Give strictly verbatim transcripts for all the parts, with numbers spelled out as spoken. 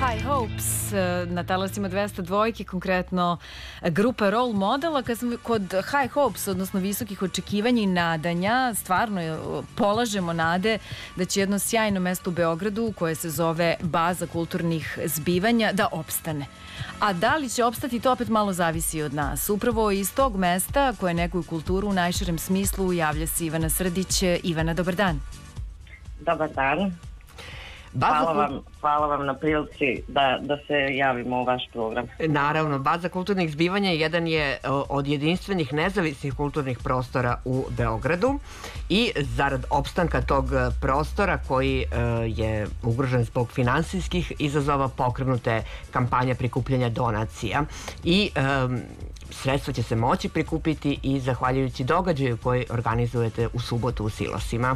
High Hopes na talasima dvesta dvojke, konkretno grupa Role Modela. Kad smo kod High Hopes, odnosno visokih očekivanja i nadanja, stvarno polažemo nade da će jedno sjajno mesto u Beogradu, koje se zove Baza kulturnih zbivanja, da opstane. A da li će opstati, to opet malo zavisi od nas. Upravo iz tog mesta koje neguju kulturu u najširem smislu javlja se Ivana Srdić. Ivana, dobar dan. Dobar dan. Hvala vam, hvala vam na prilici da, da se javimo u vaš program. Naravno, Baza kulturnih zbivanja jedan je od jedinstvenih nezavisnih kulturnih prostora u Beogradu i zarad opstanka tog prostora koji je ugrožen zbog finansijskih izazova pokrenute kampanja prikupljanja donacija i um, sredstva će se moći prikupiti i zahvaljujući događaju koji organizujete u subotu u Silosima.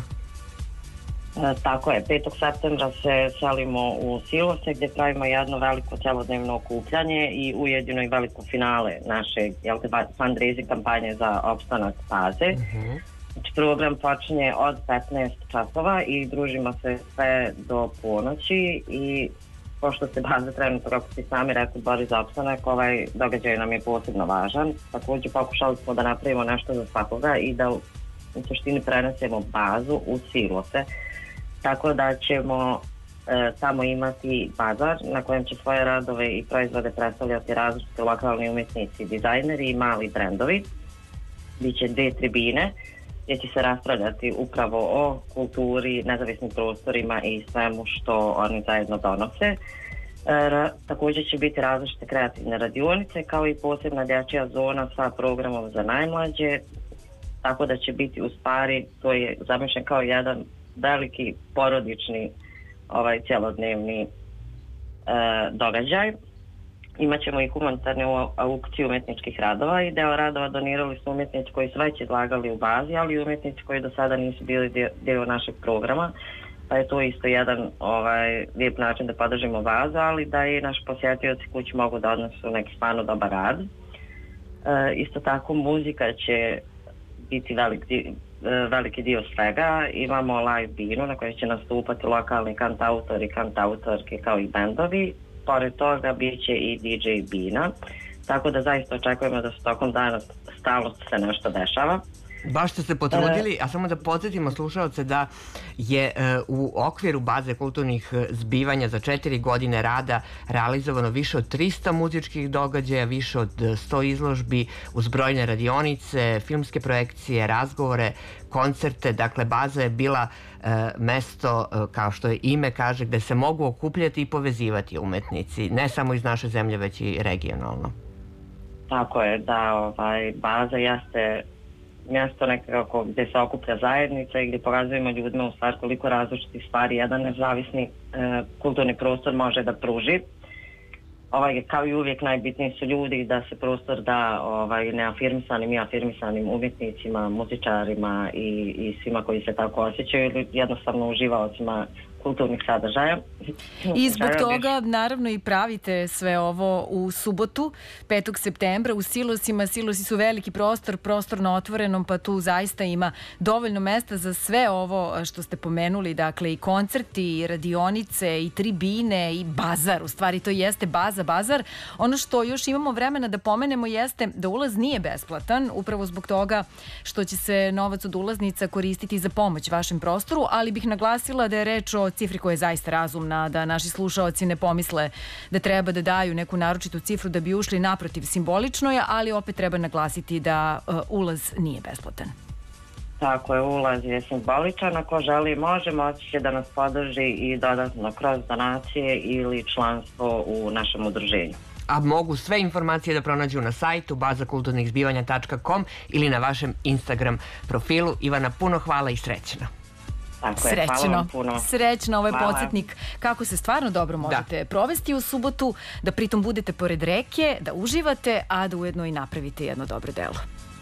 E, tako je, petog septembra se selimo u Silose gdje pravimo jedno veliko celodnevno okupljanje i ujedino i veliko finale naše fundraising kampanje za opstanak Baze. Uh-huh. Znači, program počinje od petnaest časova i družimo se sve do ponoći i pošto se Baza trenutno, kako ste sami rekli, bori za opstanak, ovaj događaj nam je posebno važan. Također pokušali smo da napravimo nešto za svakoga i da u suštini prenesemo Bazu u Silose. Tako da ćemo e, tamo imati bazar na kojem će svoje radove i proizvode predstavljati različiti lokalni umjetnici, dizajneri i mali brendovi. Biće dve tribine gdje će se raspravljati upravo o kulturi, nezavisnim prostorima i svemu što oni zajedno donose. E, ra, također će biti različite kreativne radionice kao i posebna dječja zona sa programom za najmlađe. Tako da će biti u stvari, to je zamišljen kao jedan veliki porodični ovaj cjelodnevni e, događaj. Imaćemo i humanitarnu aukciju umjetničkih radova i deo radova donirali su umjetnici koji su već izlagali u Bazi, ali i umjetnici koji do sada nisu bili dio, dio našeg programa, pa je to isto jedan ovaj lijep način da podržimo Bazu, ali da i naši posjetioci kući mogu da odnesu neki stvarno dobar rad. E, isto tako muzika će biti veliki veliki dio svega. Imamo live binu na kojoj će nastupati lokalni kantautori, kantautorke kao i bendovi. Pored toga bit će i D J bina. Tako da zaista očekujemo da se tokom dana stalno se nešto dešava. Baš ste se potrudili, a samo da podsjetimo slušalce da je e, u okviru Baze kulturnih zbivanja za četiri godine rada realizovano više od trista muzičkih događaja, više od sto izložbi uz brojne radionice, filmske projekcije, razgovore, koncerte. Dakle, Baza je bila e, mesto, e, kao što je ime kaže, gde se mogu okupljati i povezivati umetnici, ne samo iz naše zemlje, već i regionalno. Tako je, da, ovaj, Baza jeste mjesto nekako gdje se okuplja zajednica i gdje pokazujemo ljudima u stvari koliko različitih stvari jedan nezavisni e, kulturni prostor može da pruži. Ovaj, kao i uvijek najbitniji su ljudi, da se prostor da ovaj, neafirmisanim i afirmisanim umjetnicima, muzičarima i, i svima koji se tako osjećaju ili jednostavno uživaocima kulturnih sadržaja. I zbog toga naravno i pravite sve ovo u subotu, petog septembra u Silosima. Silosi su veliki prostor, prostor na otvorenom, pa tu zaista ima dovoljno mesta za sve ovo što ste pomenuli, dakle i koncerti, i radionice, i tribine, i bazar. U stvari to jeste baza, bazar. Ono što još imamo vremena da pomenemo jeste da ulaz nije besplatan, upravo zbog toga što će se novac od ulaznica koristiti za pomoć vašem prostoru, ali bih naglasila da je reč o cifri koja je zaista razumna, da naši slušaoci ne pomisle da treba da daju neku naročitu cifru da bi ušli, naprotiv, simbolično je, ali opet treba naglasiti da uh, ulaz nije besplatan. Tako je, ulaz je simboličan, ako želi može, moći će da nas podrži i dodatno kroz donacije ili članstvo u našem udruženju. A mogu sve informacije da pronađu na sajtu baza kulturnih zbivanja tačka com ili na vašem Instagram profilu. Ivana, puno hvala i srećno. Tako je, srećno, srećno, ovo je hvala. podsjetnik kako se stvarno dobro možete da. provesti u subotu, da pritom budete pored reke, da uživate, a da ujedno i napravite jedno dobro delo.